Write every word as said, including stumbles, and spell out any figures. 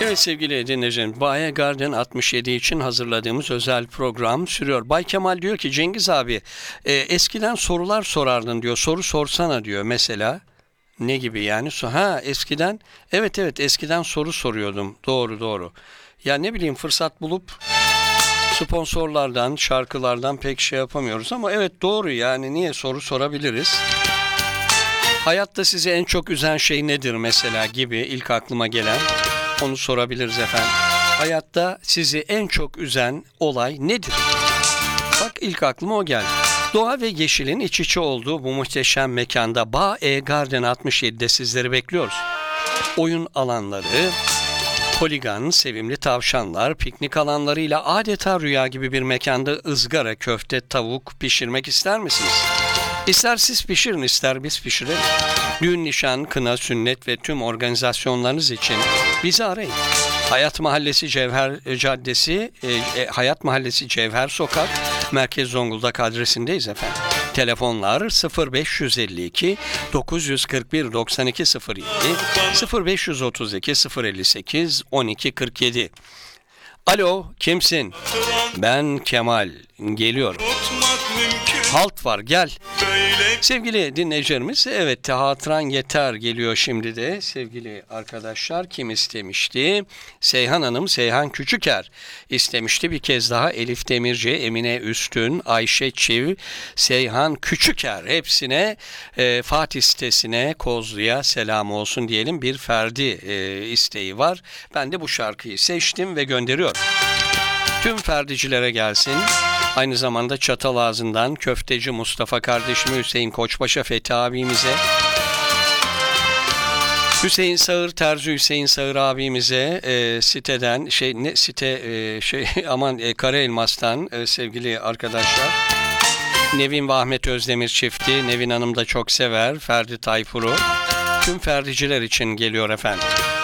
Evet sevgili dinleyicilerim, Baye Garden altmış yedi için hazırladığımız özel program sürüyor. Bay Kemal diyor ki Cengiz abi e, eskiden sorular sorardın diyor. Soru sorsana diyor mesela. Ne gibi yani? Ha eskiden evet evet eskiden soru soruyordum. Doğru doğru. Ya ne bileyim fırsat bulup sponsorlardan, şarkılardan pek şey yapamıyoruz ama evet doğru yani niye soru sorabiliriz? Hayatta sizi en çok üzen şey nedir mesela gibi ilk aklıma gelen onu sorabiliriz efendim. Hayatta sizi en çok üzen olay nedir? Bak ilk aklıma o geldi. Doğa ve yeşilin iç içe olduğu bu muhteşem mekanda Baye Garden altmış yedi'de sizleri bekliyoruz. Oyun alanları, poligon, sevimli tavşanlar, piknik alanlarıyla adeta rüya gibi bir mekanda ızgara, köfte, tavuk pişirmek ister misiniz? İster siz pişirin, ister biz pişirelim. Düğün, nişan, kına, sünnet ve tüm organizasyonlarınız için bizi arayın. Hayat Mahallesi Cevher Caddesi, e, e, Hayat Mahallesi Cevher Sokak, Merkez Zonguldak adresindeyiz efendim. Telefonlar sıfır beş yüz elli iki dokuz kırk bir doksan iki sıfır yedi, sıfır beş yüz otuz iki sıfır elli sekiz on iki kırk yedi. Alo, kimsin? Ben Kemal, geliyorum. Halt var, gel. Sevgili dinleyicilerimiz, evet hatıran yeter geliyor şimdi de sevgili arkadaşlar. Kim istemişti? Seyhan Hanım, Seyhan Küçüker istemişti. Bir kez daha Elif Demirci, Emine Üstün, Ayşe Çiv, Seyhan Küçüker hepsine e, Fatih sitesine, Kozlu'ya selam olsun diyelim. Bir Ferdi e, isteği var. Ben de bu şarkıyı seçtim ve gönderiyorum. Tüm Ferdicilere gelsin. Aynı zamanda Çatalazı'ndan köfteci Mustafa kardeşime, Hüseyin Koçbaşı Fethi abimize, Hüseyin Sağır, Terzi Hüseyin Sağır abimize, e, siteden şey ne site e, şey aman e, Karaelmas'tan e, sevgili arkadaşlar. Nevin ve Ahmet Özdemir çifti. Nevin Hanım da çok sever Ferdi Tayfur'u. Tüm Ferdiciler için geliyor efendim.